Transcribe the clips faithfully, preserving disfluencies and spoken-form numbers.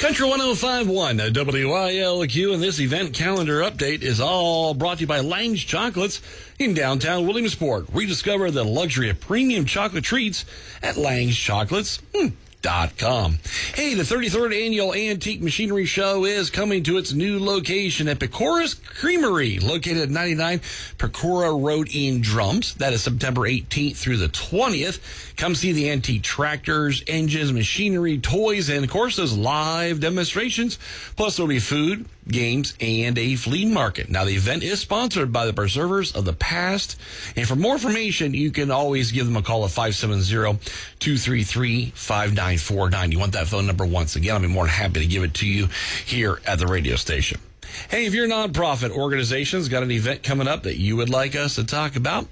Country one oh five point one W I L Q, and this event calendar update is all brought to you by Lang's Chocolates in downtown Williamsport. Rediscover the luxury of premium chocolate treats at Lang's Chocolates. Hmm. Dot com. Hey, the thirty-third Annual Antique Machinery Show is coming to its new location at Pecora's Creamery, located at ninety-nine Pecora Road in Drums. That is September eighteenth through the twentieth. Come see the antique tractors, engines, machinery, toys, and, of course, those live demonstrations. Plus, there'll be food, games, and a flea market. Now, the event is sponsored by the Preservers of the Past. And for more information, you can always give them a call at five seven zero, two three three, five nine four nine. You want that phone number once again, I'll be more than happy to give it to you here at the radio station. Hey, if your nonprofit organization's got an event coming up that you would like us to talk about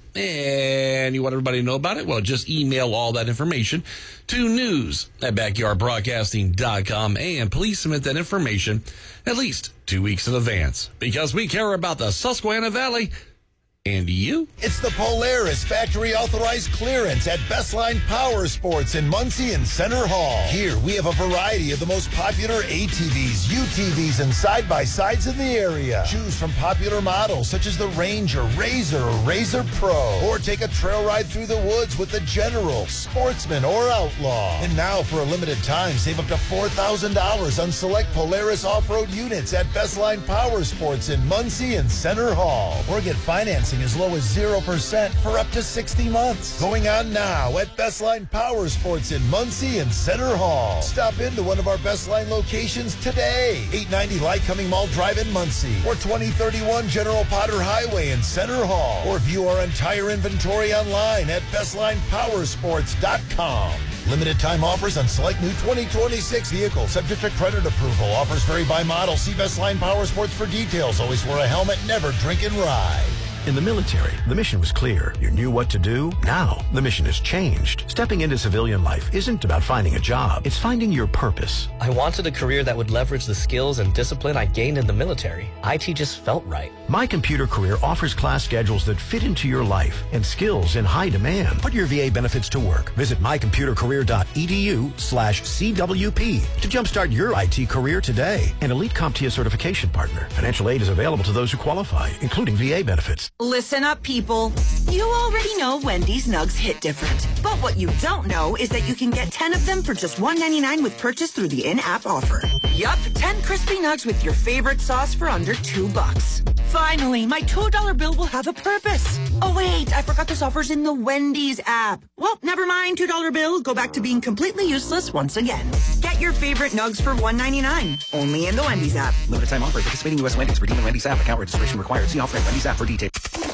and you want everybody to know about it, well, just email all that information to news at backyard broadcasting dot com, and please submit that information at least two weeks in advance, because we care about the Susquehanna Valley. And you? It's the Polaris factory authorized clearance at Bestline Power Sports in Muncie and Center Hall. Here we have a variety of the most popular A T Vs, U T Vs, and side-by-sides in the area. Choose from popular models such as the Ranger, Razor, or Razor Pro. Or take a trail ride through the woods with the General, Sportsman, or Outlaw. And now for a limited time, save up to four thousand dollars on select Polaris off-road units at Bestline Power Sports in Muncie and Center Hall. Or get financing as low as zero percent for up to sixty months. Going on now at Bestline Power Sports in Muncie and Center Hall. Stop into one of our Bestline locations today. eight ninety Lycoming Mall Drive in Muncie, or twenty thirty-one General Potter Highway in Center Hall. Or view our entire inventory online at bestline power sports dot com. Limited time offers on select new twenty twenty-six vehicles, subject to credit approval. Offers vary by model. See Bestline Power Sports for details. Always wear a helmet, never drink and ride. In the military, the mission was clear. You knew what to do. Now, the mission has changed. Stepping into civilian life isn't about finding a job. It's finding your purpose. I wanted a career that would leverage the skills and discipline I gained in the military. I T just felt right. My Computer Career offers class schedules that fit into your life and skills in high demand. Put your V A benefits to work. Visit my computer career dot e d u slash C W P to jumpstart your I T career today. An Elite CompTIA certification partner. Financial aid is available to those who qualify, including V A benefits. Listen up, people. You already know Wendy's Nugs hit different. But what you don't know is that you can get ten of them for just one ninety-nine with purchase through the in-app offer. Yup, ten crispy nugs with your favorite sauce for under two bucks. Finally, my two dollar bill will have a purpose. Oh, wait, I forgot this offer's in the Wendy's app. Well, never mind, two dollar bill. Go back to being completely useless once again. Get your favorite nugs for one ninety-nine. Only in the Wendy's app. Limited time offer. Participating U S Wendy's. Redeem the Wendy's app. Account registration required. See offer at Wendy's app for details.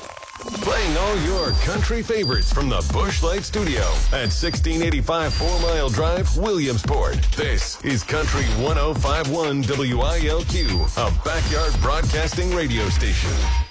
Playing all your country favorites from the Busch Light Studio at sixteen eighty-five Four Mile Drive, Williamsport. This is Country one oh five point one W I L Q, a backyard broadcasting radio station.